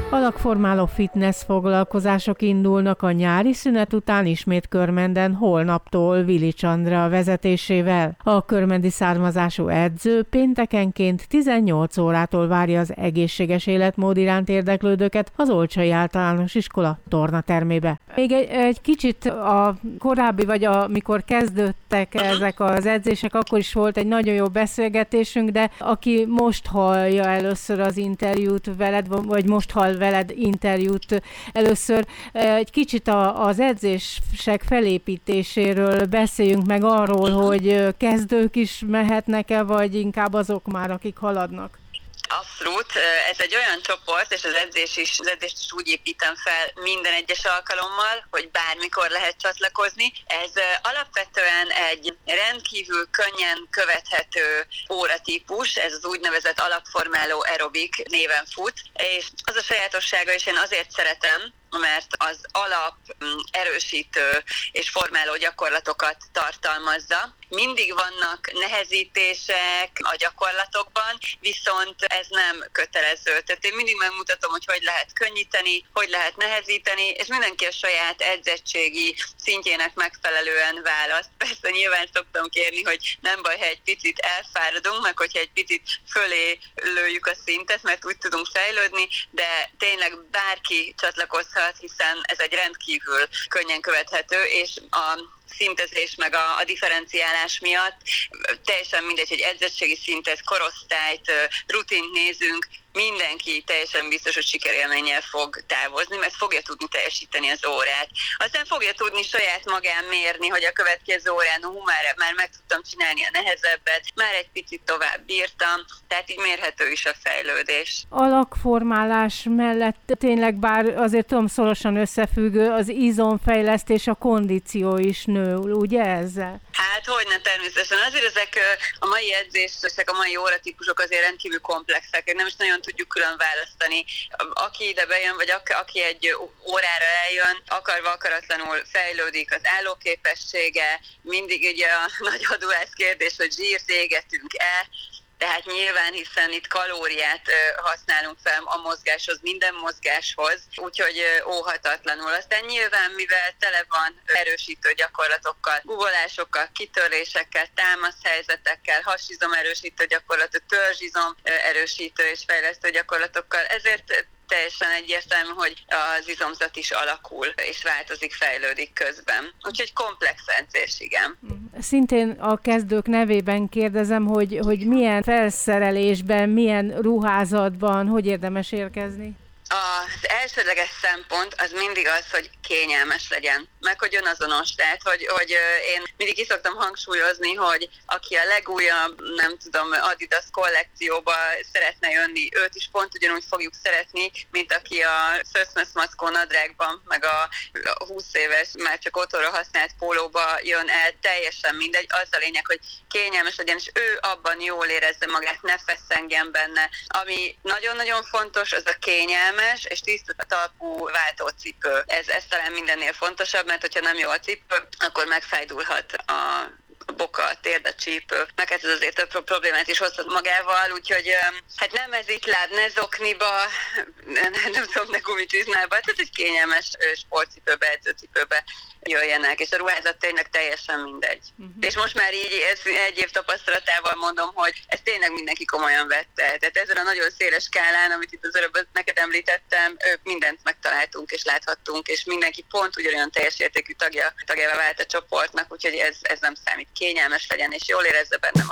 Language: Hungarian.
Alakformáló fitness foglalkozások indulnak a nyári szünet után ismét Körmenden holnaptól Vili Csandra vezetésével. A körmendi származású edző péntekenként 18 órától várja az egészséges életmód iránt érdeklődőket az Olcsai Általános Iskola tornatermébe. Még egy kicsit a korábbi, vagy amikor kezdődtek ezek az edzések, akkor is volt egy nagyon jó beszélgetésünk, de aki most hallja először az interjút veled, vagy most hall veled interjút először, egy kicsit az edzések felépítéséről beszéljünk meg, arról, hogy kezdők is mehetnek-e, vagy inkább azok már, akik haladnak. Abszolút, ez egy olyan csoport, és az edzést is úgy építem fel minden egyes alkalommal, hogy bármikor lehet csatlakozni. Ez alapvetően egy rendkívül könnyen követhető óratípus, ez az úgynevezett alakformáló aerobik néven fut, és az a sajátossága, és én azért szeretem, mert az alap, erősítő és formáló gyakorlatokat tartalmazza. Mindig vannak nehezítések a gyakorlatokban, viszont ez nem kötelező. Tehát én mindig megmutatom, hogy lehet könnyíteni, hogy lehet nehezíteni, és mindenki a saját edzettségi szintjének megfelelően választ. Persze nyilván szoktam kérni, hogy nem baj, ha egy picit elfáradunk, meg hogyha egy picit fölé lőjük a szintet, mert úgy tudunk fejlődni, de tényleg bárki csatlakozhat, hiszen ez egy rendkívül könnyen követhető, és a szintezés meg a differenciálás miatt teljesen mindegy, hogy edzettségi szintet, korosztályt, rutint nézünk, mindenki teljesen biztos, hogy sikerélménnyel fog távozni, mert fogja tudni teljesíteni az órát. Aztán fogja tudni saját magán mérni, hogy a következő órán már meg tudtam csinálni a nehezebbet, már egy picit tovább bírtam, tehát így mérhető is a fejlődés. Alakformálás mellett tényleg, bár azért tudom, szorosan összefüggő, az izomfejlesztés, a kondíció is nő, ugye ezzel? Hát hogyne, természetesen. Azért ezek a mai edzések, a mai óratípusok azért rendkívül komplexek, nem is nagyon tudjuk külön választani. Aki ide bejön, vagy aki egy órára eljön, akarva akaratlanul fejlődik az állóképessége, mindig ugye a nagy adulász kérdés, hogy zsírt égetünk-e, tehát nyilván, hiszen itt kalóriát használunk fel a mozgáshoz, minden mozgáshoz, úgyhogy óhatatlanul. Aztán nyilván, mivel tele van erősítő gyakorlatokkal, uggolásokkal, kitörésekkel, támaszhelyzetekkel, hasizom erősítő gyakorlatok, törzsizom erősítő és fejlesztő gyakorlatokkal, ezért teljesen egyértelmű, hogy az izomzat is alakul, és változik, fejlődik közben. Úgyhogy komplex edzés, igen. Szintén a kezdők nevében kérdezem, hogy milyen felszerelésben, milyen ruházatban, hogy érdemes érkezni? Az elsődleges szempont az mindig az, hogy kényelmes legyen, meg hogy önazonos. Tehát, hogy én mindig ki szoktam hangsúlyozni, hogy aki a legújabb, nem tudom, Adidas kollekcióba szeretne jönni, őt is pont ugyanúgy fogjuk szeretni, mint aki a Christmas maszkó nadrágban, meg a 20 éves, már csak otthonra használt pólóba jön el, teljesen mindegy. Az a lényeg, hogy kényelmes legyen, és ő abban jól érezze magát, ne feszengjen benne. Ami nagyon-nagyon fontos, az a kényelmes és tiszta talpú váltócipő. Ez talán mindennél fontosabb, mert hogyha nem jó a cipő, akkor megfájdulhat a boka, a térd, a csípő, meg ez azért több problémát is hozhat magával, úgyhogy hát nem mezitláb, ne zokniba, nem tudom, ne gumicsizmába, tehát egy kényelmes sportcipőbe, edzőcipőbe jöjjenek, és a ruházat tényleg teljesen mindegy. És most már így egy év tapasztalatával mondom, hogy ezt tényleg mindenki komolyan vette. Tehát ezen a nagyon széles skálán, amit itt az előbb neked említettem, mindent megtaláltunk és láthattunk, és mindenki pont ugyanolyan teljes értékű tagjává vált a csoportnak, úgyhogy ez nem számít, kényelmes legyen, és jól érezze benne